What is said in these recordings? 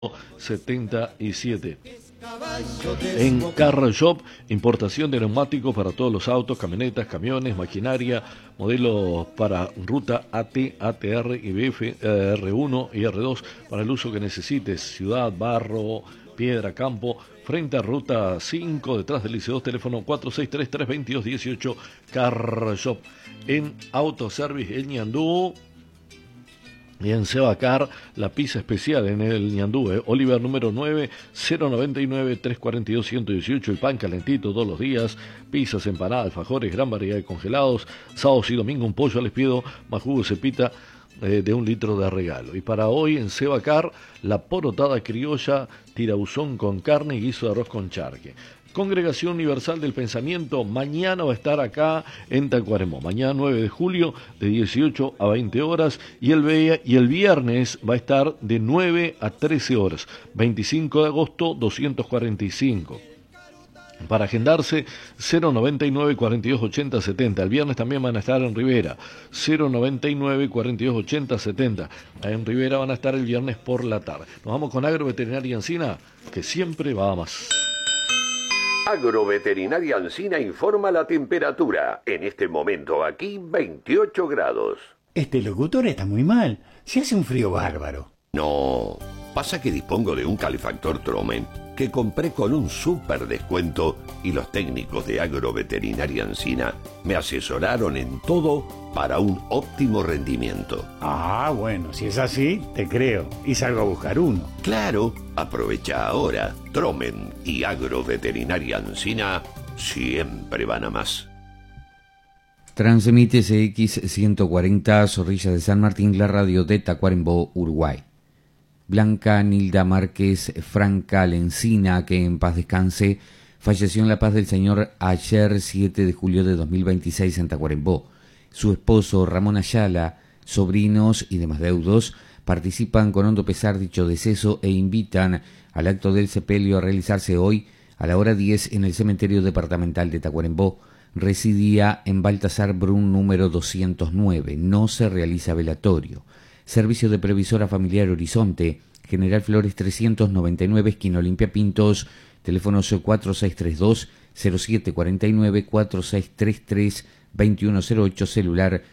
77. En Car Shop, importación de neumáticos para todos los autos, camionetas, camiones, maquinaria, modelos para ruta AT, ATR, IBF, R1 y R2 para el uso que necesites, ciudad, barro, piedra, campo, frente a ruta 5, detrás del IC2, teléfono 463-322-18, Car Shop. En Autoservice El Ñandú y en Sebacar, la pizza especial en el Ñandú, Oliver número 9, 099-342-118, el pan calentito todos los días, pizzas, empanadas, alfajores, gran variedad de congelados, sábados y domingo un pollo al espiedo, más jugo de cepita de 1 litro de regalo. Y para hoy en Sebacar, la porotada criolla, tirauzón con carne y guiso de arroz con charque. Congregación Universal del Pensamiento, mañana va a estar acá en Tacuarembó, mañana 9 de julio de 18 a 20 horas y el viernes va a estar de 9 a 13 horas, 25 de agosto 245. Para agendarse 099 42 80 70. El viernes también van a estar en Rivera 099 42 80 70. En Rivera van a estar el viernes por la tarde. Nos vamos con Agroveterinaria Encina, que siempre va a más. Agroveterinaria Encina informa la temperatura. En este momento aquí 28 grados. Este locutor está muy mal. Se hace un frío bárbaro. No, pasa que dispongo de un calefactor Tromen que compré con un súper descuento y los técnicos de Agroveterinaria Encina me asesoraron en todo para un óptimo rendimiento. Ah, bueno, si es así, te creo. Y salgo a buscar uno. Claro, aprovecha ahora. Tromen y Agroveterinaria Encina siempre van a más. Transmite CX 140 Zorrilla de San Martín, la radio de Tacuarembó, Uruguay. Blanca Nilda Márquez Franca Lencina, que en paz descanse, falleció en la paz del Señor ayer 7 de julio de 2026 en Tacuarembó. Su esposo Ramón Ayala, sobrinos y demás deudos participan con hondo pesar dicho deceso e invitan al acto del sepelio a realizarse hoy a la hora 10 en el cementerio departamental de Tacuarembó. Residía en Baltasar Brun número 209. No se realiza velatorio. Servicio de Previsora Familiar Horizonte, General Flores 399, esquina Olimpia Pintos, teléfonos 4632-0749, 4633-2108, celular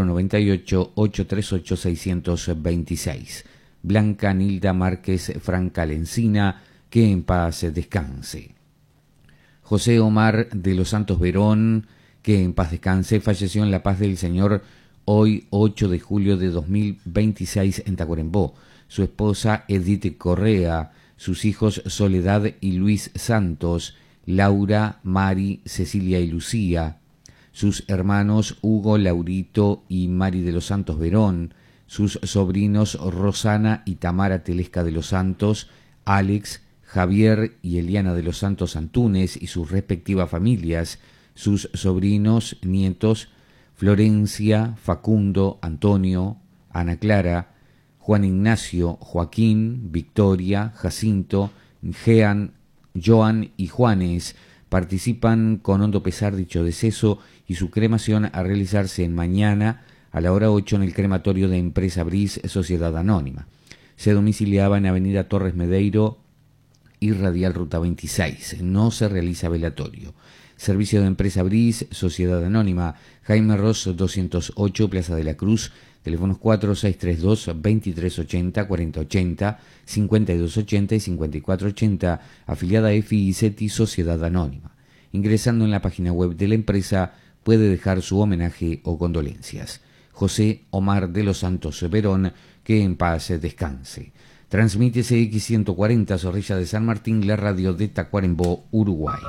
098-838-626. Blanca Nilda Márquez Franca Lencina, que en paz descanse. José Omar de los Santos Verón, que en paz descanse, falleció en la paz del Señor hoy 8 de julio de 2026 en Tacuarembó. Su esposa Edith Correa, sus hijos Soledad y Luis Santos, Laura, Mari, Cecilia y Lucía, sus hermanos Hugo, Laurito y Mari de los Santos Verón, sus sobrinos Rosana y Tamara Telesca de los Santos, Alex, Javier y Eliana de los Santos Antúnez y sus respectivas familias, sus sobrinos, nietos, Florencia, Facundo, Antonio, Ana Clara, Juan Ignacio, Joaquín, Victoria, Jacinto, Jean, Joan y Juanes participan con hondo pesar dicho deceso y su cremación a realizarse mañana a la hora 8 en el crematorio de Empresa Bris, Sociedad Anónima. Se domiciliaba en Avenida Torres Medeiro y Radial Ruta 26. No se realiza velatorio. Servicio de Empresa Bris, Sociedad Anónima, Jaime Ross 208, Plaza de la Cruz, teléfonos 4632-2380, 4080, 5280 y 5480, afiliada a EFI y CETI Sociedad Anónima. Ingresando en la página web de la empresa puede dejar su homenaje o condolencias. José Omar de los Santos Verón, que en paz descanse. Transmite CX 140 Zorrilla de San Martín, la radio de Tacuarembó, Uruguay.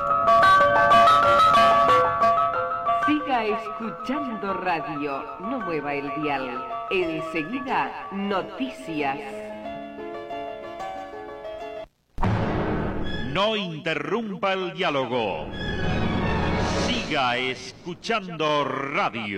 Siga escuchando radio, no mueva el dial. Enseguida, noticias. No interrumpa el diálogo. Siga escuchando radio.